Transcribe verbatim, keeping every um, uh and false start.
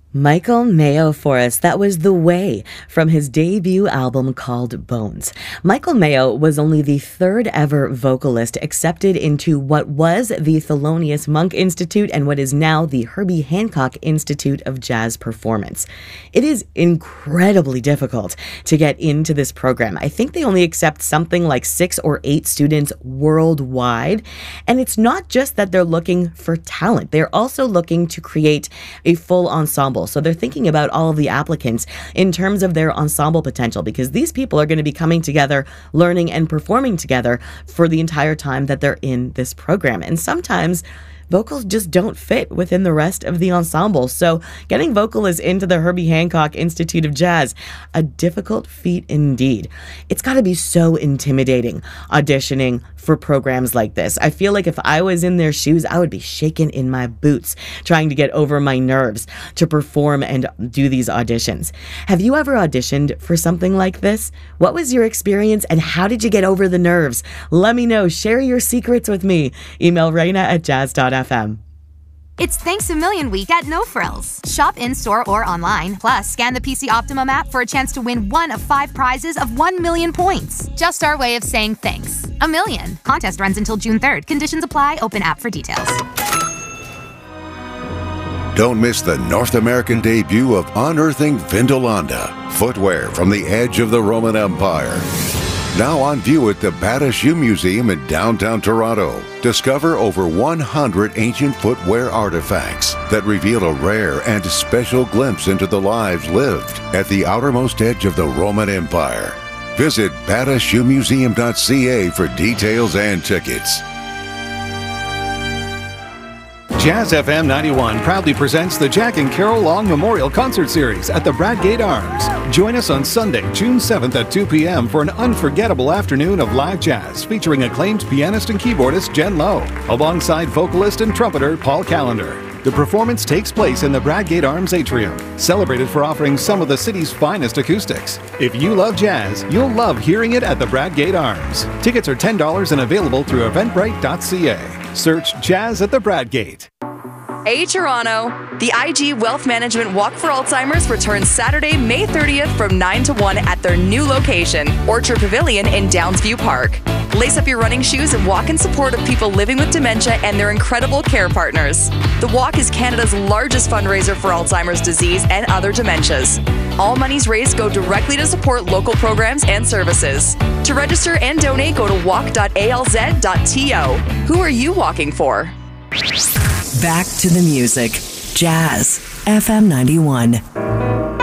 Michael Mayo for us. That was The Way from his debut album called Bones. Michael Mayo was only the third ever vocalist accepted into what was the Thelonious Monk Institute and what is now the Herbie Hancock Institute of Jazz Performance. It is incredibly difficult to get into this program. I think they only accept something like six or eight students worldwide. And it's not just that they're looking for talent. They're also looking to create a full ensemble. So they're thinking about all of the applicants in terms of their ensemble potential, because these people are going to be coming together, learning and performing together for the entire time that they're in this program. And sometimes vocals just don't fit within the rest of the ensemble. So getting vocalists into the Herbie Hancock Institute of Jazz, a difficult feat indeed. It's got to be so intimidating auditioning for programs like this. I feel like if I was in their shoes, I would be shaking in my boots trying to get over my nerves to perform and do these auditions. Have you ever auditioned for something like this? What was your experience and how did you get over the nerves? Let me know. Share your secrets with me. Email Raina at jazz dot f m. It's Thanks a Million Week at No Frills. Shop in-store or online, plus scan the P C Optimum app for a chance to win one of five prizes of one million points. Just our way of saying thanks. A million. Contest runs until June third. Conditions apply. Open app for details. Don't miss the North American debut of Unearthing Vindolanda, footwear from the edge of the Roman Empire. Now on view at the Bata Shoe Museum in downtown Toronto. Discover over one hundred ancient footwear artifacts that reveal a rare and special glimpse into the lives lived at the outermost edge of the Roman Empire. Visit bata shoe museum dot c a for details and tickets. Jazz F M ninety-one proudly presents the Jack and Carol Long Memorial Concert Series at the Bradgate Arms. Join us on Sunday, June seventh at two p m for an unforgettable afternoon of live jazz featuring acclaimed pianist and keyboardist Jen Lowe, alongside vocalist and trumpeter Paul Callender. The performance takes place in the Bradgate Arms Atrium, celebrated for offering some of the city's finest acoustics. If you love jazz, you'll love hearing it at the Bradgate Arms. Tickets are ten dollars and available through eventbrite dot c a. Search Jazz at the Bradgate. Hey Toronto! The I G Wealth Management Walk for Alzheimer's returns Saturday, May thirtieth from nine to one at their new location, Orchard Pavilion in Downsview Park. Lace up your running shoes and walk in support of people living with dementia and their incredible care partners. The walk is Canada's largest fundraiser for Alzheimer's disease and other dementias. All monies raised go directly to support local programs and services. To register and donate, go to walk dot a l z dot t o. Who are you walking for? Back to the music. Jazz F M ninety-one.